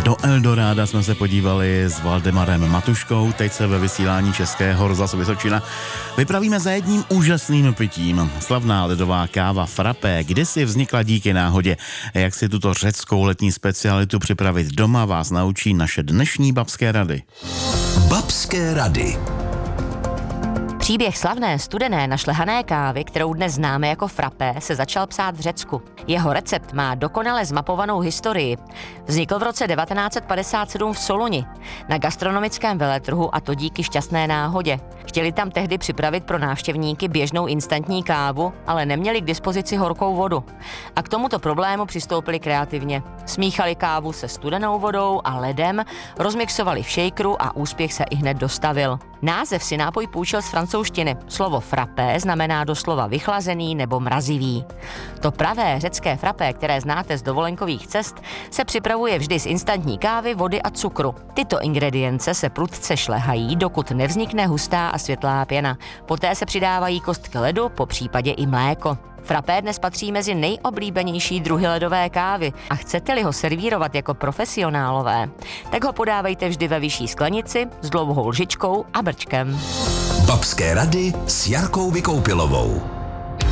Do Eldoráda jsme se podívali s Valdemarem Matuškou, teď se ve vysílání Českého rozhlasu Vysočina vypravíme za jedním úžasným pitím. Slavná ledová káva frappé kdysi vznikla díky náhodě. Jak si tuto řeckou letní specialitu připravit doma, vás naučí naše dnešní babské rady. Babské rady. Příběh slavné studené našlehané kávy, kterou dnes známe jako frappé, se začal psát v Řecku. Jeho recept má dokonale zmapovanou historii. Vznikl v roce 1957 v Soluni, na gastronomickém veletrhu, a to díky šťastné náhodě. Chtěli tam tehdy připravit pro návštěvníky běžnou instantní kávu, ale neměli k dispozici horkou vodu. A k tomuto problému přistoupili kreativně. Smíchali kávu se studenou vodou a ledem, rozmixovali v shakeru a úspěch se ihned dostavil. Název si nápoj půjčil z francouzštiny. Slovo frappé znamená doslova vychlazený nebo mrazivý. To pravé řecké frappé, které znáte z dovolenkových cest, se připravuje vždy z instantní kávy, vody a cukru. Tyto ingredience se prudce šlehají, dokud nevznikne hustá a světlá pěna. Poté se přidávají kostky ledu, popřípadě i mléko. Frappé dnes patří mezi nejoblíbenější druhy ledové kávy a chcete-li ho servírovat jako profesionálové, tak ho podávejte vždy ve vyšší sklenici s dlouhou lžičkou a brčkem. Babské rady s Jarkou Vykoupilovou.